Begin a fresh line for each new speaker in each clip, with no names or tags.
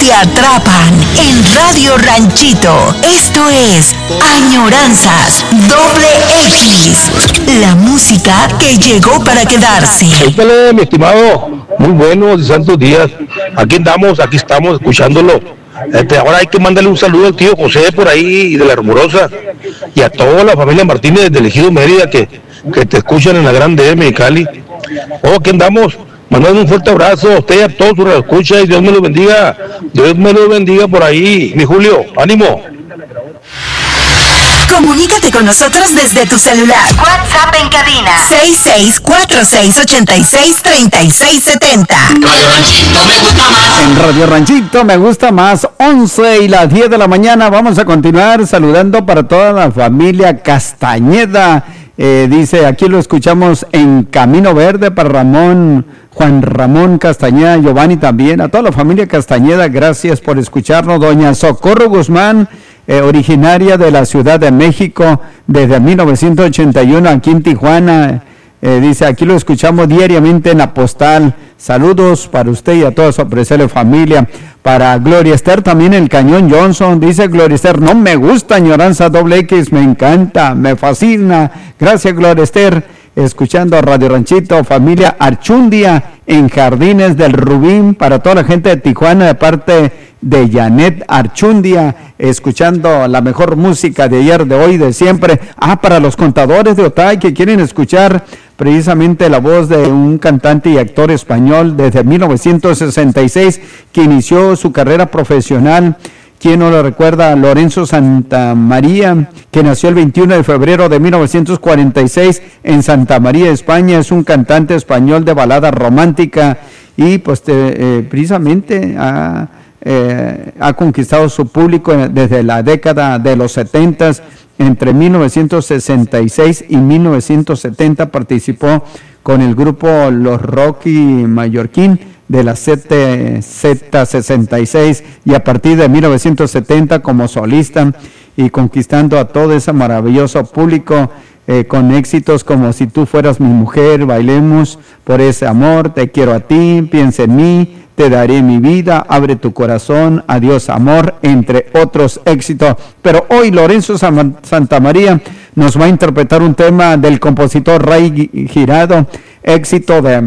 te atrapan en Radio Ranchito. Esto es Añoranzas X. La música que llegó para quedarse.
Échale, mi estimado. Muy buenos y santos días. Aquí estamos escuchándolo. Ahora hay que mandarle un saludo al tío José por ahí de la Hermorosa y a toda la familia Martínez del Ejido Mérida que te escuchan en la Gran D de Mexicali. Aquí andamos. Mandando un fuerte abrazo a usted y a todos sus escuchas y Dios me lo bendiga. Dios me lo bendiga por ahí, mi Julio. ¡Ánimo!
Comunícate con nosotros desde tu celular. WhatsApp en cabina 6646863670.
Radio Ranchito me gusta más.
En Radio Ranchito me gusta más. 11 y las 10 de la mañana. Vamos a continuar saludando para toda la familia Castañeda. Dice, aquí lo escuchamos en Camino Verde para Juan Ramón Castañeda, Giovanni también, a toda la familia Castañeda, gracias por escucharnos. Doña Socorro Guzmán, originaria de la Ciudad de México, desde 1981 aquí en Tijuana, dice, aquí lo escuchamos diariamente en la postal. Saludos para usted y a toda su apreciable familia. Para Gloria Esther también el Cañón Johnson, dice Gloria Esther, no me gusta Añoranza X, me encanta, me fascina. Gracias Gloria Esther, escuchando Radio Ranchito, familia Archundia en Jardines del Rubín, para toda la gente de Tijuana, de parte de Janet Archundia, escuchando la mejor música de ayer, de hoy, de siempre. Para los contadores de Otay que quieren escuchar precisamente la voz de un cantante y actor español desde 1966, que inició su carrera profesional. ¿Quién no lo recuerda? Lorenzo Santamaría, que nació el 21 de febrero de 1946 en Santa María, España. Es un cantante español de balada romántica y pues precisamente ha conquistado su público desde la década de los 70s. Entre 1966 y 1970 participó con el grupo Los Rocky Mallorquín de la Z66 y a partir de 1970 como solista y conquistando a todo ese maravilloso público con éxitos como Si tú fueras mi mujer, Bailemos por ese amor, Te quiero a ti, Piensa en mí, Te daré mi vida, Abre tu corazón, Adiós amor, entre otros éxitos. Pero hoy Lorenzo Santamaría nos va a interpretar un tema del compositor Ray Girado, éxito de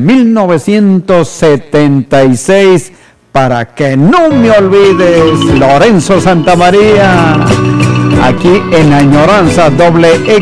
1976, Para que no me olvides, Lorenzo Santamaría, aquí en Añoranza X.